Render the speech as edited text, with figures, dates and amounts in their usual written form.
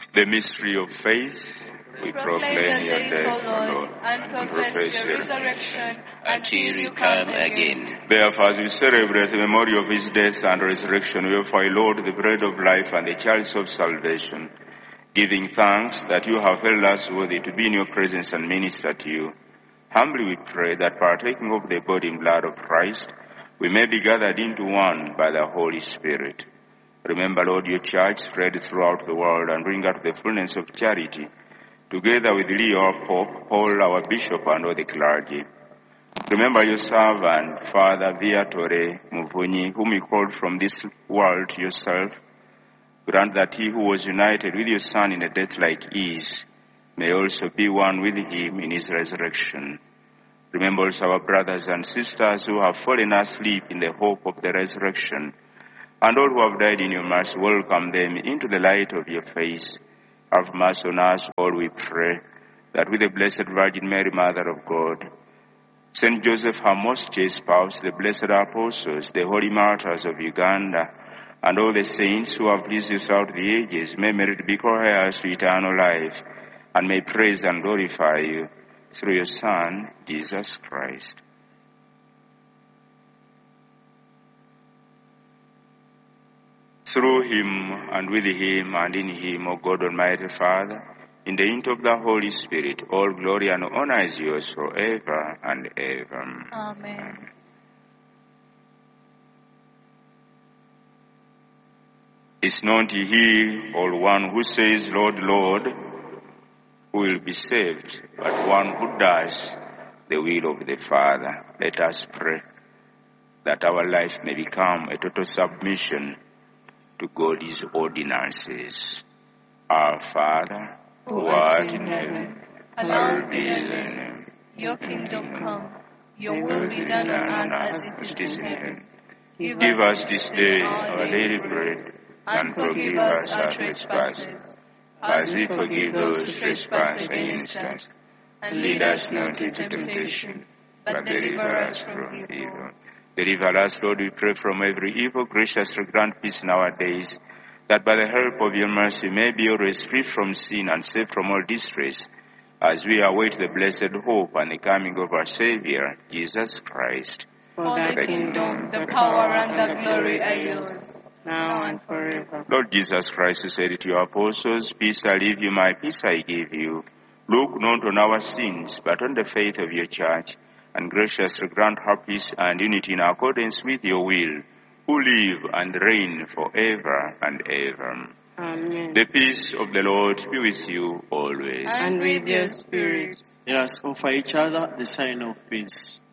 The mystery of faith, we proclaim your death, O Lord, and profess your resurrection until you come again. Therefore, as we celebrate the memory of his death and resurrection, we offer, Lord, the bread of life and the chalice of salvation, giving thanks that you have held us worthy to be in your presence and minister to you. Humbly we pray that partaking of the body and blood of Christ, we may be gathered into one by the Holy Spirit. Remember, Lord, your church spread throughout the world and bring out the fullness of charity, together with Leo our Pope, Paul our Bishop, and all the clergy. Remember your servant, Father Viatore Muvunyi, whom you called from this world to yourself. Grant that he who was united with your Son in a death like his may also be one with him in his resurrection. Remember also our brothers and sisters who have fallen asleep in the hope of the resurrection, and all who have died in your mercy. Welcome them into the light of your face. Have mercy on us all, we pray, that with the Blessed Virgin Mary, Mother of God, Saint Joseph, her most chaste spouse, the blessed apostles, the holy martyrs of Uganda, and all the saints who have pleased you throughout the ages, may merit to be co-heirs to eternal life, and may praise and glorify you through your Son, Jesus Christ. Through him, and with him, and in him, O God Almighty Father, in the unity of the Holy Spirit, all glory and honor is yours forever and ever. Amen. Is not he, or one who says, Lord, Lord, who will be saved, but one who does the will of the Father? Let us pray that our life may become a total submission to God's ordinances. Our Father, who art in heaven, hallowed be thy name. Your kingdom come, your will be done on earth as it is in heaven. Give us this day our daily bread, and forgive us our trespasses, as we forgive those who trespass against us. And lead us not into temptation, but deliver us from evil. Deliver us, Lord, we pray, from every evil. Graciously grant peace in our days, that by the help of your mercy we may be always free from sin and safe from all distress, as we await the blessed hope and the coming of our Savior, Jesus Christ. For the kingdom, the power, and the glory are yours, now and forever. Lord Jesus Christ, who said to your apostles, Peace I leave you, my peace I give you, look not on our sins, but on the faith of your church, and graciously grant her peace and unity in accordance with your will, who live and reign forever and ever. Amen. The peace of the Lord be with you always. And with your spirit. Let us offer each other the sign of peace.